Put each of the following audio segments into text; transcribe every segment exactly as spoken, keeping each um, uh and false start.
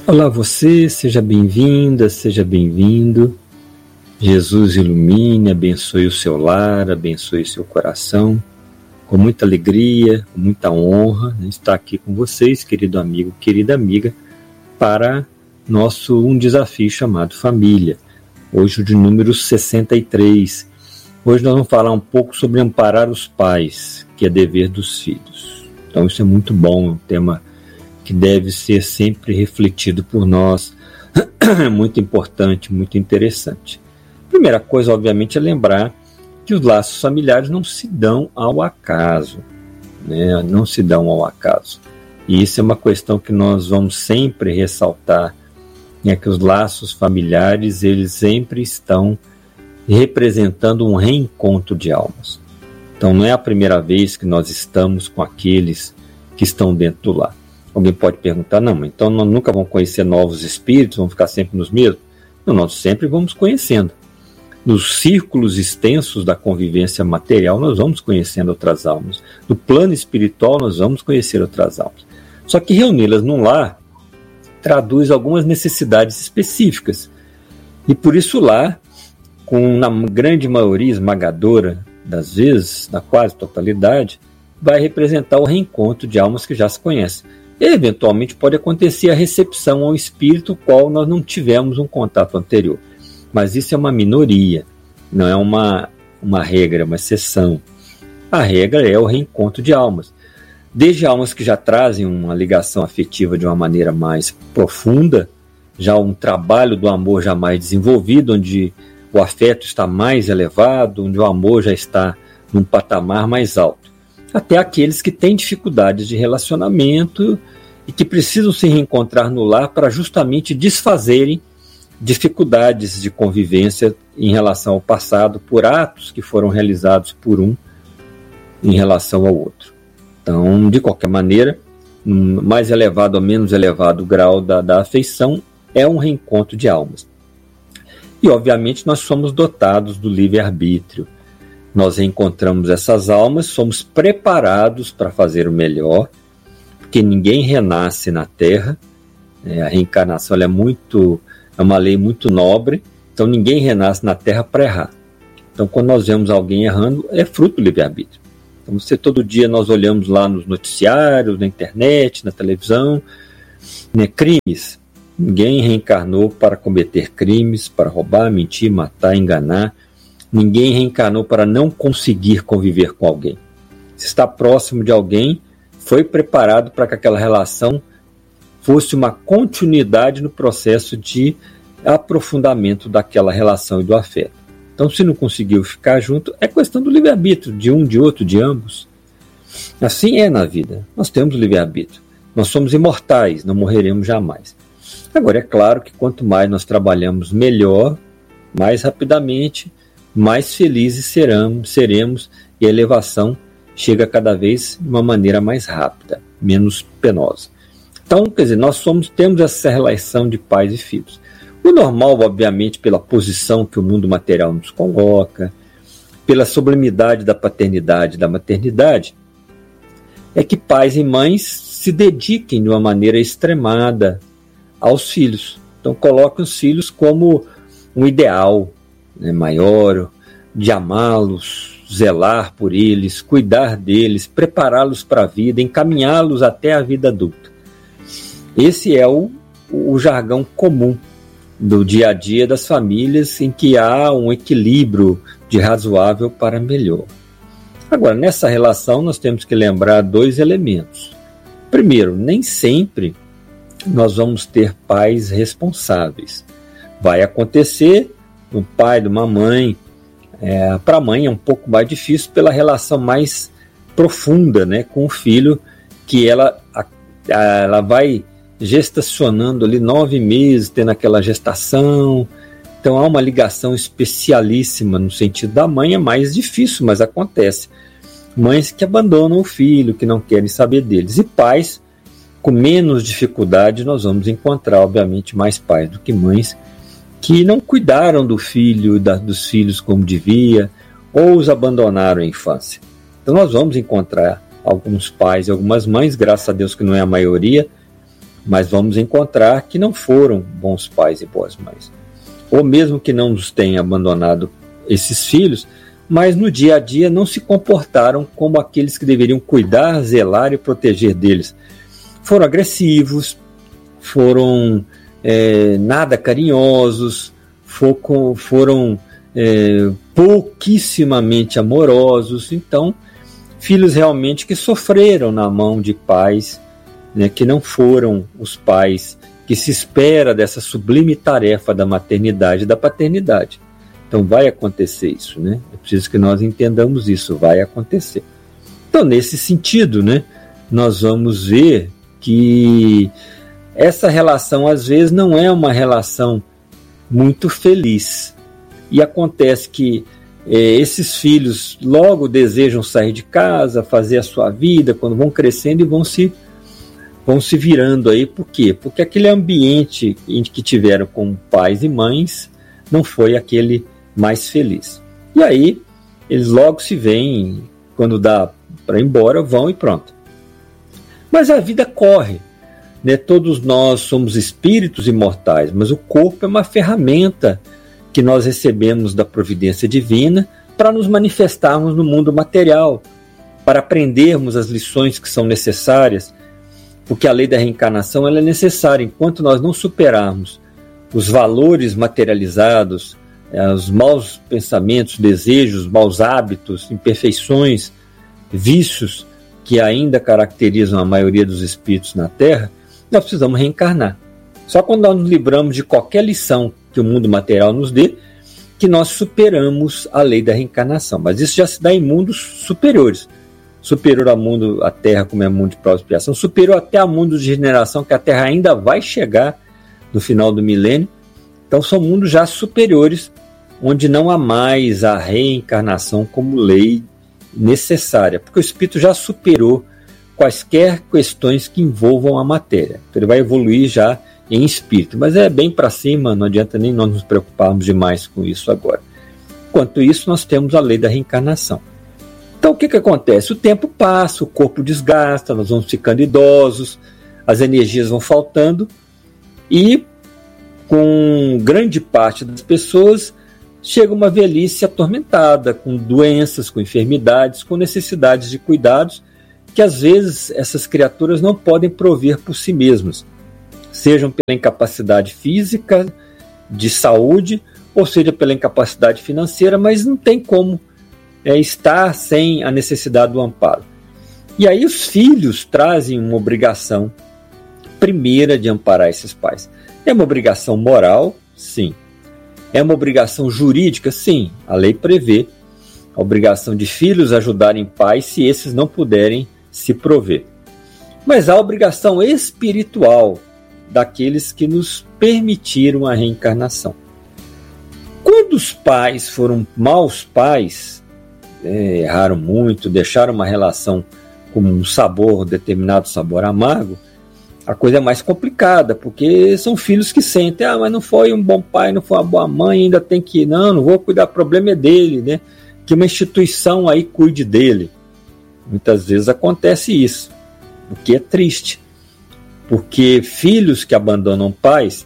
Olá você, seja bem-vinda, seja bem-vindo. Jesus ilumine, abençoe o seu lar, abençoe o seu coração. Com muita alegria, com muita honra, né, estar aqui com vocês, querido amigo, querida amiga, para nosso um desafio chamado família. Hoje o de número sessenta e três. Hoje nós vamos falar um pouco sobre amparar os pais, que é dever dos filhos. Então isso é muito bom, é um tema que deve ser sempre refletido por nós, muito importante, muito interessante. Primeira coisa, obviamente, é lembrar que os laços familiares não se dão ao acaso, né? Não se dão ao acaso. E isso é uma questão que nós vamos sempre ressaltar, é que os laços familiares, eles sempre estão representando um reencontro de almas. Então não é a primeira vez que nós estamos com aqueles que estão dentro do lar. Alguém pode perguntar, não, então nós nunca vamos conhecer novos espíritos, vamos ficar sempre nos mesmos? Não, nós sempre vamos conhecendo. Nos círculos extensos da convivência material, nós vamos conhecendo outras almas. No plano espiritual, nós vamos conhecer outras almas. Só que reuni-las num lar traduz algumas necessidades específicas. E por isso lá, com na grande maioria esmagadora das vezes, na quase totalidade, vai representar o reencontro de almas que já se conhecem. E, eventualmente pode acontecer a recepção ao espírito qual nós não tivemos um contato anterior. Mas isso é uma minoria, não é uma, uma regra, uma exceção. A regra é o reencontro de almas. Desde almas que já trazem uma ligação afetiva de uma maneira mais profunda, já um trabalho do amor já mais desenvolvido, onde o afeto está mais elevado, onde o amor já está num patamar mais alto. Até aqueles que têm dificuldades de relacionamento e que precisam se reencontrar no lar para justamente desfazerem dificuldades de convivência em relação ao passado por atos que foram realizados por um em relação ao outro. Então, de qualquer maneira, um mais elevado ou menos elevado grau da, da afeição é um reencontro de almas. E, obviamente, nós somos dotados do livre-arbítrio. Nós reencontramos essas almas, somos preparados para fazer o melhor, porque ninguém renasce na Terra. É, a reencarnação ela é, muito, é uma lei muito nobre, então ninguém renasce na Terra para errar. Então, quando nós vemos alguém errando, é fruto do livre-arbítrio. Então, você, todo dia nós olhamos lá nos noticiários, na internet, na televisão, né, crimes. Ninguém reencarnou para cometer crimes, para roubar, mentir, matar, enganar. Ninguém reencarnou para não conseguir conviver com alguém. Se está próximo de alguém, foi preparado para que aquela relação fosse uma continuidade no processo de aprofundamento daquela relação e do afeto. Então, se não conseguiu ficar junto, é questão do livre-arbítrio, de um, de outro, de ambos. Assim é na vida. Nós temos livre-arbítrio. Nós somos imortais, não morreremos jamais. Agora, é claro que quanto mais nós trabalhamos melhor, mais rapidamente, mais felizes seremos, seremos e a elevação chega cada vez de uma maneira mais rápida, menos penosa. Então, quer dizer, nós somos, temos essa relação de pais e filhos. O normal, obviamente, pela posição que o mundo material nos coloca, pela sublimidade da paternidade e da maternidade, é que pais e mães se dediquem de uma maneira extremada aos filhos. Então, colocam os filhos como um ideal, né, maior, de amá-los, zelar por eles, cuidar deles, prepará-los para a vida, encaminhá-los até a vida adulta. Esse é o, o jargão comum do dia a dia das famílias em que há um equilíbrio de razoável para melhor. Agora, nessa relação nós temos que lembrar dois elementos. Primeiro, nem sempre nós vamos ter pais responsáveis. Vai acontecer um pai, de uma mãe. É, para a mãe é um pouco mais difícil pela relação mais profunda, né, com o filho, que ela, a, a, ela vai gestacionando ali nove meses, tendo aquela gestação. Então há uma ligação especialíssima no sentido da mãe, é mais difícil, mas acontece. Mães que abandonam o filho, que não querem saber deles. E pais, com menos dificuldade, nós vamos encontrar, obviamente, mais pais do que mães, que não cuidaram do filho, da, dos filhos como devia, ou os abandonaram em infância. Então nós vamos encontrar alguns pais e algumas mães, graças a Deus que não é a maioria, mas vamos encontrar que não foram bons pais e boas mães. Ou mesmo que não nos tenham abandonado esses filhos, mas no dia a dia não se comportaram como aqueles que deveriam cuidar, zelar e proteger deles. Foram agressivos, foram é, nada carinhosos, foram, foram é, pouquissimamente amorosos. Então, filhos realmente que sofreram na mão de pais, né, que não foram os pais que se espera dessa sublime tarefa da maternidade e da paternidade. Então vai acontecer isso, né? É preciso que nós entendamos isso, vai acontecer. Então, nesse sentido, né, nós vamos ver que essa relação, às vezes, não é uma relação muito feliz. E acontece que é, esses filhos logo desejam sair de casa, fazer a sua vida, quando vão crescendo e vão se, vão se virando aí. Por quê? Porque aquele ambiente em que tiveram com pais e mães não foi aquele mais feliz. E aí, eles logo se veem, quando dá para ir embora, vão e pronto. Mas a vida corre, né? Todos nós somos espíritos imortais, mas o corpo é uma ferramenta que nós recebemos da providência divina para nos manifestarmos no mundo material, para aprendermos as lições que são necessárias, porque a lei da reencarnação ela é necessária. Enquanto nós não superarmos os valores materializados, os maus pensamentos, desejos, maus hábitos, imperfeições, vícios que ainda caracterizam a maioria dos espíritos na Terra, nós precisamos reencarnar. Só quando nós nos livramos de qualquer lição que o mundo material nos dê, que nós superamos a lei da reencarnação. Mas isso já se dá em mundos superiores. Superior ao mundo, a Terra, como é mundo de prova e expiação, superior até ao mundo de regeneração, que a Terra ainda vai chegar no final do milênio. Então são mundos já superiores, onde não há mais a reencarnação como lei necessária, porque o espírito já superou quaisquer questões que envolvam a matéria. Então ele vai evoluir já em espírito, mas é bem para cima, não adianta nem nós nos preocuparmos demais com isso agora. Enquanto isso, nós temos a lei da reencarnação. Então o que, que acontece? O tempo passa, o corpo desgasta, nós vamos ficando idosos, as energias vão faltando e com grande parte das pessoas chega uma velhice atormentada, com doenças, com enfermidades, com necessidades de cuidados que às vezes essas criaturas não podem prover por si mesmas, sejam pela incapacidade física, de saúde, ou seja pela incapacidade financeira, mas não tem como é, estar sem a necessidade do amparo. E aí os filhos trazem uma obrigação primeira de amparar esses pais. É uma obrigação moral? Sim. É uma obrigação jurídica? Sim. A lei prevê a obrigação de filhos ajudarem pais se esses não puderem se prover. Mas há a obrigação espiritual daqueles que nos permitiram a reencarnação. Quando os pais foram maus pais, é, erraram muito, deixaram uma relação com um sabor, determinado sabor amargo, a coisa é mais complicada, porque são filhos que sentem, ah, mas não foi um bom pai, não foi uma boa mãe, ainda tem que, não, não vou cuidar, o problema é dele, né? Que uma instituição aí cuide dele. Muitas vezes acontece isso, o que é triste, porque filhos que abandonam pais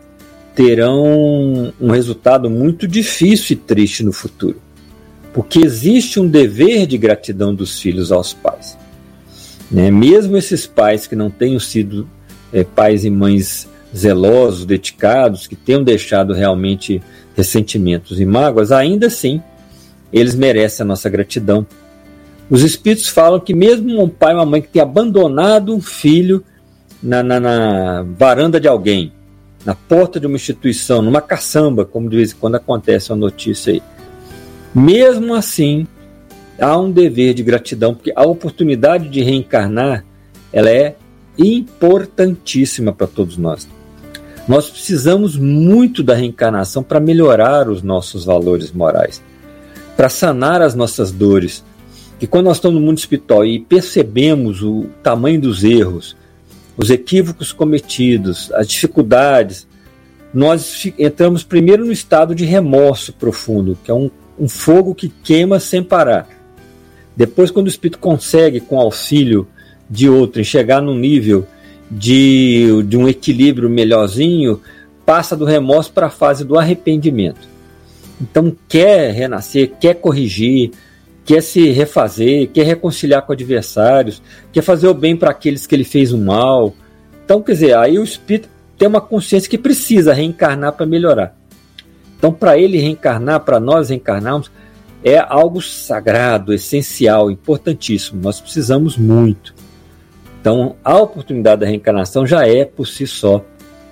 terão um resultado muito difícil e triste no futuro, porque existe um dever de gratidão dos filhos aos pais. Né? Mesmo esses pais que não tenham sido é, pais e mães zelosos, dedicados, que tenham deixado realmente ressentimentos e mágoas, ainda assim, eles merecem a nossa gratidão. Os espíritos falam que mesmo um pai e uma mãe que tenha abandonado um filho na, na, na varanda de alguém, na porta de uma instituição, numa caçamba, como de vez em quando acontece uma notícia aí, mesmo assim, há um dever de gratidão, porque a oportunidade de reencarnar, ela é importantíssima para todos nós. Nós precisamos muito da reencarnação para melhorar os nossos valores morais, para sanar as nossas dores. E quando nós estamos no mundo espiritual e percebemos o tamanho dos erros, os equívocos cometidos, as dificuldades, nós entramos primeiro no estado de remorso profundo, que é um, um fogo que queima sem parar. Depois, quando o espírito consegue, com auxílio de outro, chegar num nível de, de um equilíbrio melhorzinho, passa do remorso para a fase do arrependimento. Então quer renascer, quer corrigir, quer se refazer, quer reconciliar com adversários, quer fazer o bem para aqueles que ele fez o mal. Então, quer dizer, aí o espírito tem uma consciência que precisa reencarnar para melhorar. Então, para ele reencarnar, para nós reencarnarmos, é algo sagrado, essencial, importantíssimo. Nós precisamos muito. Então, a oportunidade da reencarnação já é, por si só,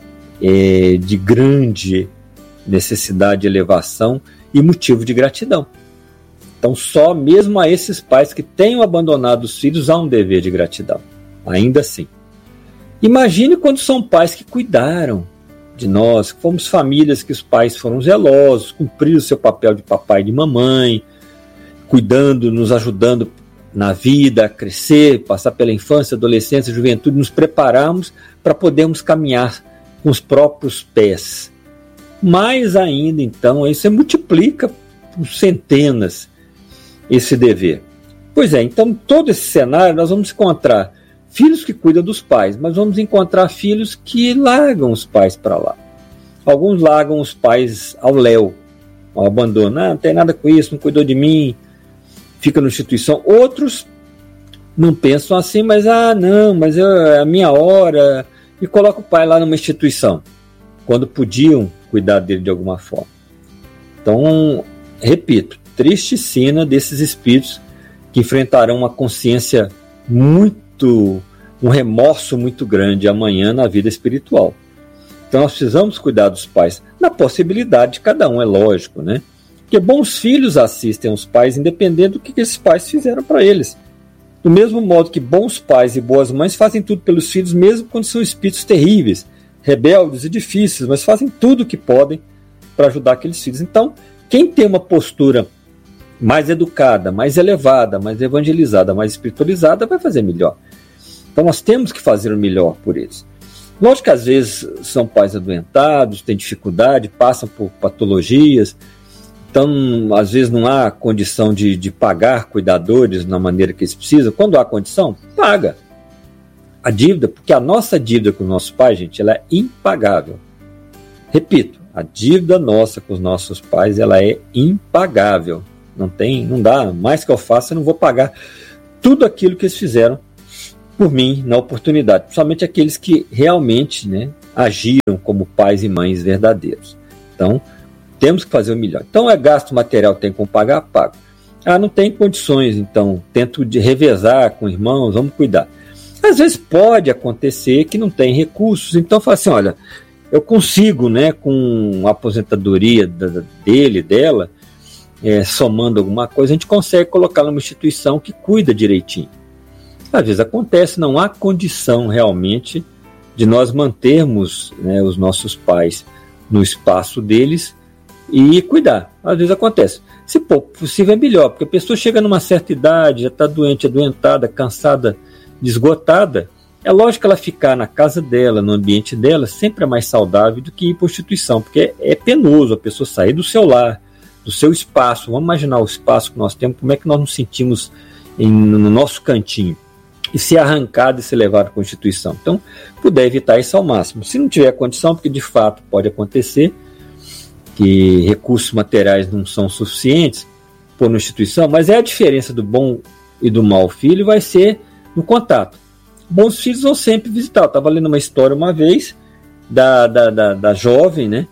é, de grande necessidade de elevação e motivo de gratidão. Então, só mesmo a esses pais que tenham abandonado os filhos, há um dever de gratidão. Ainda assim. Imagine quando são pais que cuidaram de nós, que fomos famílias que os pais foram zelosos, cumpriram o seu papel de papai e de mamãe, cuidando, nos ajudando na vida, a crescer, passar pela infância, adolescência, juventude, nos prepararmos para podermos caminhar com os próprios pés. Mais ainda, então, isso multiplica por centenas esse dever. Pois é, então, todo esse cenário nós vamos encontrar filhos que cuidam dos pais, mas vamos encontrar filhos que largam os pais para lá. Alguns largam os pais ao léu, ao abandono. Ah, não tem nada com isso, não cuidou de mim, fica na instituição. Outros não pensam assim, mas ah, não, mas eu, é a minha hora, e coloca o pai lá numa instituição, quando podiam cuidar dele de alguma forma. Então, repito, triste sina desses espíritos que enfrentarão uma consciência muito, um remorso muito grande amanhã na vida espiritual. Então nós precisamos cuidar dos pais, na possibilidade de cada um, é lógico, né? Porque bons filhos assistem aos pais, independente do que esses pais fizeram para eles. Do mesmo modo que bons pais e boas mães fazem tudo pelos filhos, mesmo quando são espíritos terríveis, rebeldes e difíceis, mas fazem tudo o que podem para ajudar aqueles filhos. Então, quem tem uma postura mais educada, mais elevada, mais evangelizada, mais espiritualizada, vai fazer melhor. Então nós temos que fazer o melhor por eles. Lógico que às vezes são pais adoentados, têm dificuldade, passam por patologias, então às vezes não há condição de, de pagar cuidadores na maneira que eles precisam. Quando há condição, paga a dívida, porque a nossa dívida com os nossos pais, gente, ela é impagável. Repito, a dívida nossa com os nossos pais, ela é impagável. Não tem, não dá, mais que eu faça, eu não vou pagar tudo aquilo que eles fizeram por mim na oportunidade, principalmente aqueles que realmente, né, agiram como pais e mães verdadeiros. Então, temos que fazer o melhor. Então, é gasto material, tem como pagar, pago. Ah, não tem condições, então, tento de revezar com irmãos, vamos cuidar. Às vezes pode acontecer que não tem recursos, então fala assim, olha, eu consigo, né, com a aposentadoria da, dele, dela, É, somando alguma coisa, a gente consegue colocar numa instituição que cuida direitinho. Às vezes acontece, não há condição realmente de nós mantermos, né, os nossos pais no espaço deles e cuidar. Às vezes acontece. Se for possível é melhor, porque a pessoa chega numa certa idade, já está doente, adoentada, cansada, esgotada, é lógico que ela ficar na casa dela, no ambiente dela, sempre é mais saudável do que ir para a instituição, porque é penoso a pessoa sair do seu lar, do seu espaço. Vamos imaginar o espaço que nós temos, como é que nós nos sentimos em, no nosso cantinho, e ser arrancado e ser levado para a Constituição. Então, puder evitar isso ao máximo. Se não tiver condição, porque de fato pode acontecer que recursos materiais não são suficientes por uma instituição, mas é a diferença do bom e do mau filho vai ser no contato. Bons filhos vão sempre visitar. Eu estava lendo uma história uma vez da, da, da, da jovem, né,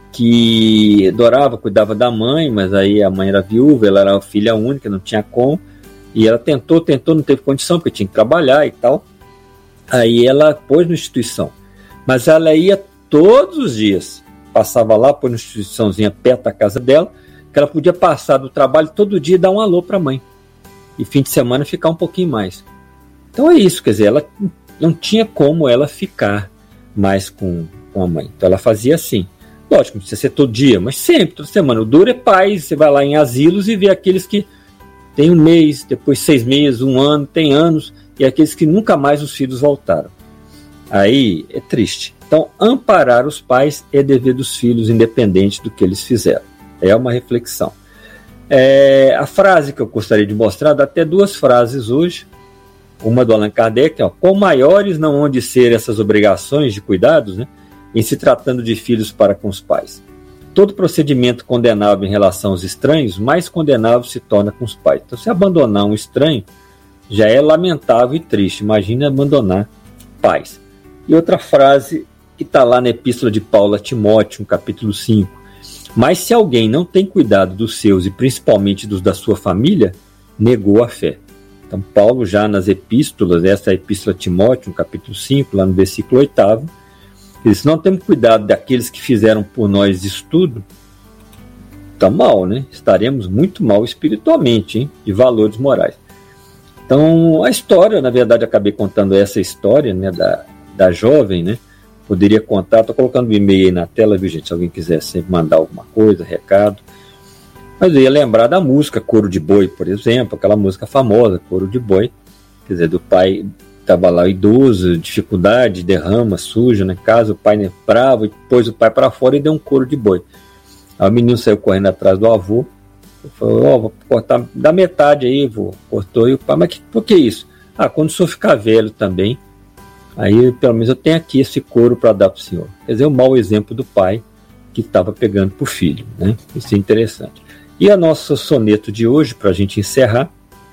que adorava, cuidava da mãe, mas aí a mãe era viúva, ela era filha única, não tinha como, e ela tentou, tentou, não teve condição, porque tinha que trabalhar e tal. Aí ela pôs na instituição, mas ela ia todos os dias, passava lá, pôs na instituiçãozinha perto da casa dela, que ela podia passar do trabalho todo dia e dar um alô para a mãe, e fim de semana ficar um pouquinho mais. Então é isso, quer dizer, ela não tinha como ela ficar mais com, com a mãe, então ela fazia assim. Lógico, não precisa ser todo dia, mas sempre, toda semana. O duro é pais, você vai lá em asilos e vê aqueles que têm um mês, depois seis meses, um ano, tem anos, e aqueles que nunca mais os filhos voltaram. Aí é triste. Então, amparar os pais é dever dos filhos, independente do que eles fizeram. É uma reflexão. É, a frase que eu gostaria de mostrar, dá até duas frases hoje, Uma do Allan Kardec, ó, quão maiores não hão de ser essas obrigações de cuidados, né, em se tratando de filhos para com os pais. Todo procedimento condenável em relação aos estranhos, mais condenável se torna com os pais. Então, se abandonar um estranho, já é lamentável e triste. Imagina abandonar pais. E outra frase que está lá na Epístola de Paulo a Timóteo, no capítulo cinco. Mas se alguém não tem cuidado dos seus e principalmente dos da sua família, negou a fé. Então, Paulo já nas epístolas, essa é a Epístola a Timóteo, no capítulo cinco, lá no versículo oito, ele diz, se não temos cuidado daqueles que fizeram por nós isso tudo, está mal, né? Estaremos muito mal espiritualmente, hein? De valores morais. Então, a história, na verdade, acabei contando essa história, né, da, da jovem, né? Poderia contar, estou colocando o e-mail aí na tela, viu, gente? Se alguém quiser sempre mandar alguma coisa, recado. Mas eu ia lembrar da música Coro de Boi, por exemplo, aquela música famosa, Coro de Boi, quer dizer, do pai estava lá idoso, dificuldade, derrama, suja na casa, o pai né, bravo, e pôs o pai para fora e deu um couro de boi. Aí o menino saiu correndo atrás do avô, falou, ó, oh, vou cortar da metade aí, vô. Cortou, e o pai, mas que, por que isso? Ah, quando o senhor ficar velho também, aí pelo menos eu tenho aqui esse couro para dar para o senhor. Quer dizer, o mau exemplo do pai que estava pegando para o filho, né? Isso é interessante. E a nosso soneto de hoje, para a gente encerrar,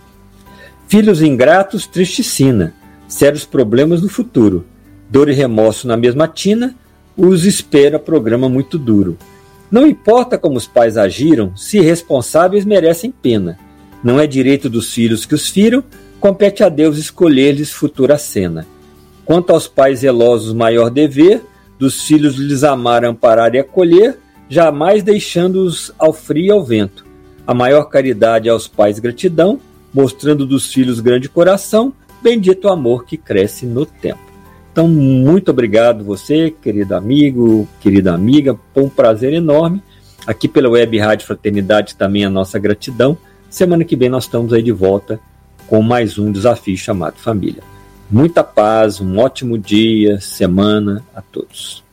filhos ingratos, tristicina, sérios problemas no futuro, dor e remorso na mesma tina, os espera programa muito duro. Não importa como os pais agiram, se responsáveis merecem pena. Não é direito dos filhos que os firam, compete a Deus escolher-lhes futura cena. Quanto aos pais zelosos maior dever, dos filhos lhes amar, amparar e acolher, jamais deixando-os ao frio e ao vento. A maior caridade aos pais gratidão, mostrando dos filhos grande coração, bendito o amor que cresce no tempo. Então, muito obrigado você, querido amigo, querida amiga, foi um prazer enorme. Aqui pela Web Rádio Fraternidade também a nossa gratidão. Semana que vem nós estamos aí de volta com mais um desafio chamado Família. Muita paz, um ótimo dia, semana a todos.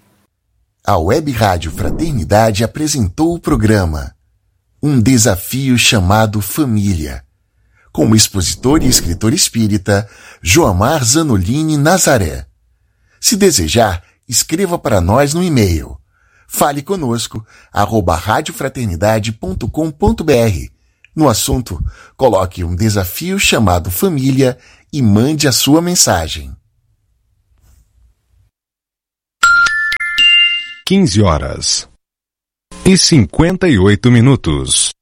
A Web Rádio Fraternidade apresentou o programa Um Desafio Chamado Família, com o expositor e escritor espírita Joamar Zanolini Nazaré. Se desejar, escreva para nós no e-mail fale conosco arroba radiofraternidade ponto com ponto br. No assunto, coloque um desafio chamado Família e mande a sua mensagem. quinze horas e cinquenta e oito minutos.